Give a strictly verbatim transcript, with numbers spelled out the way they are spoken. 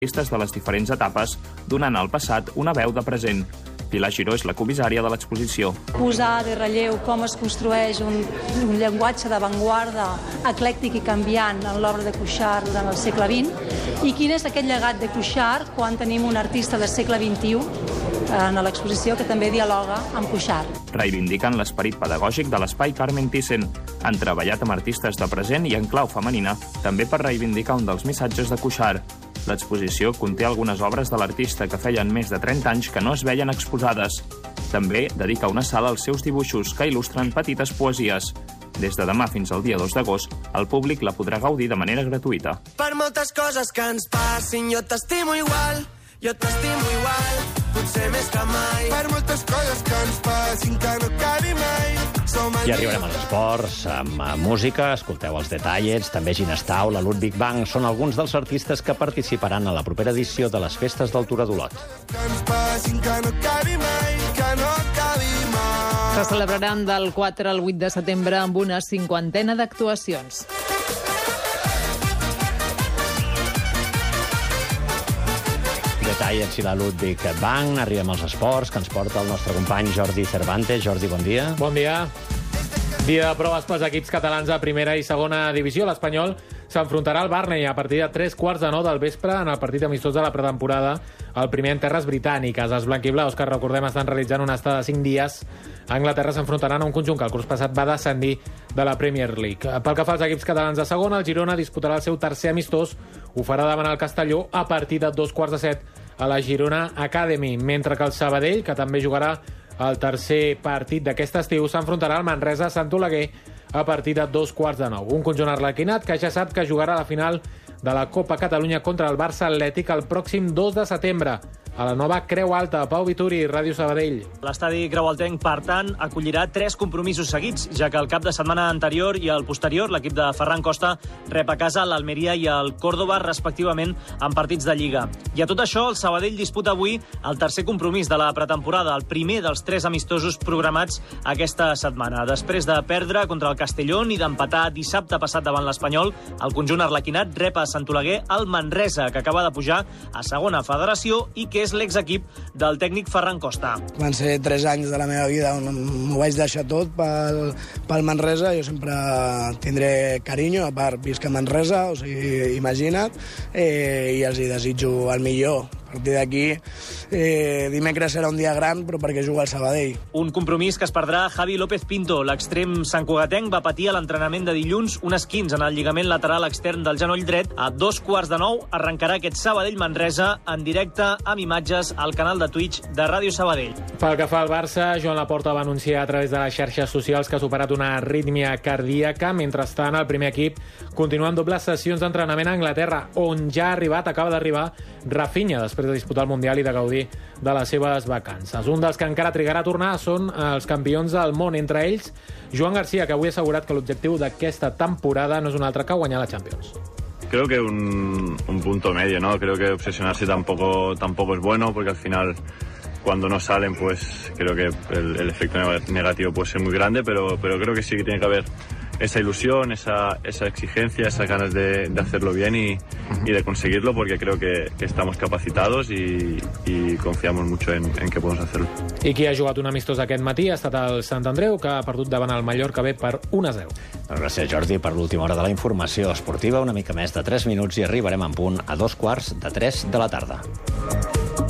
de les diferents etapes, donant al passat una veu de present. Pilar Giró és la comissària de l'exposició. Posar de relleu com es construeix un, un llenguatge d'avantguarda eclèctic i canviant en l'obra de Cuixart durant el segle vint i quin és aquest llegat de Cuixart quan tenim un artista del segle vint-i-u en l'exposició que també dialoga amb Cuixart. Reivindiquen l'esperit pedagògic de l'espai Carmen Thyssen. Han treballat amb artistes de present i en clau femenina, també per reivindicar un dels missatges de Cuixart. L'exposició conté algunes obres de l'artista que feien més de trenta anys que no es veien exposades. També dedica una sala als seus dibuixos, que il·lustren petites poesies. Des de demà fins al dia dos d'agost, el públic la podrà gaudir de manera gratuïta. Per moltes coses que ens passin, jo t'estimo igual, jo t'estimo igual, potser més que mai. Per moltes coses que ens passin, que no acabi mai. Ja arribarem als esports, amb música, escolteu els Detallets, també Ginestau, la Ludwig Bank, són alguns dels artistes que participaran a la propera edició de les Festes del Turó d'Olot. Que ens passin, que no acabi mai, que no acabi mai. Se celebraran del quatre al vuit de setembre amb una cinquantena d'actuacions. Detallets i la Ludwig Bank. Arribem als esports, que ens porta el nostre company Jordi Cervantes. Jordi, bon dia. Bon dia. Dia de proves pels equips catalans a primera i segona divisió. L'Espanyol s'enfrontarà al Barney a partir de tres quarts de nou del vespre en el partit amistós de la pretemporada, el primer en terres britàniques. Els blanquiblaus, que recordem estan realitzant una estada de cinc dies a Anglaterra, s'enfrontaran a un conjunt que el curs passat va descendir de la Premier League. Pel que fa als equips catalans de segona, el Girona disputarà el seu tercer amistós. Ho farà davant el Castelló a partir de dos quarts de set a la Girona Academy, mentre que el Sabadell, que també jugarà el tercer partit d'aquest estiu, s'enfrontarà al Manresa Sant Oleguer a partir de dos quarts de nou. Un conjunt arlequinat que ja sap que jugarà a la final de la Copa Catalunya contra el Barça Atlètic el pròxim dos de setembre a la nova Creu Alta. Pau Vituri, Ràdio Sabadell. L'estadi Creualtenc, per tant, acollirà tres compromisos seguits, ja que el cap de setmana anterior i el posterior l'equip de Ferran Costa rep a casa l'Almeria i el Córdoba, respectivament, en partits de Lliga. I a tot això, el Sabadell disputa avui el tercer compromís de la pretemporada, el primer dels tres amistosos programats aquesta setmana. Després de perdre contra el Castellón i d'empatar dissabte passat davant l'Espanyol, el conjunt arlequinat rep a Sant Oleguer el Manresa, que acaba de pujar a segona federació i que és l'exequip del tècnic Ferran Costa. Van ser tres anys de la meva vida on m'ho vaig deixar tot pel, pel Manresa. Jo sempre tindré carinyo, a part visc a Manresa, o sigui, imagina't, eh, i els hi desitjo el millor. A partir d'aquí, eh, dimecres serà un dia gran, però perquè juga al Sabadell. Un compromís que es perdrà Javi López Pinto. L'extrem santcugatenc va patir a l'entrenament de dilluns un esquinç en el lligament lateral extern del genoll dret. A dos quarts de nou arrencarà aquest Sabadell-Manresa en directe amb imatges al canal de Twitch de Ràdio Sabadell. Pel que fa al Barça, Joan Laporta va anunciar a través de les xarxes socials que ha superat una arrítmia cardíaca. Mentrestant, el primer equip continua amb dobles sessions d'entrenament a Anglaterra, on ja ha arribat, acaba d'arribar, Rafinha, després de disputar el Mundial i de gaudir de les seves vacances. Un dels que encara trigarà a tornar són els campions del món, entre ells Joan Garcia, que avui ha assegurat que l'objectiu d'aquesta temporada no és un altre que guanyar la Champions. Creo que un, un punto medio, ¿no? Creo que obsesionarse tampoco, tampoco es bueno, porque al final, cuando no salen, pues creo que el, el efecto negativo puede ser muy grande, pero, pero creo que sí que tiene que haber esa ilusión, esa, esa exigencia, esas ganas de, de hacerlo bien y, y de conseguirlo, porque creo que, que estamos capacitados y, y confiamos mucho en, en que podemos hacerlo. I qui ha jugat un amistós aquest matí ha estat el Sant Andreu, que ha perdut davant el Mallorca B per un a zero. Gràcies, Jordi, per l'última hora de la informació esportiva. Una mica més de tres minuts i arribarem en punt a dos quarts de tres de la tarda.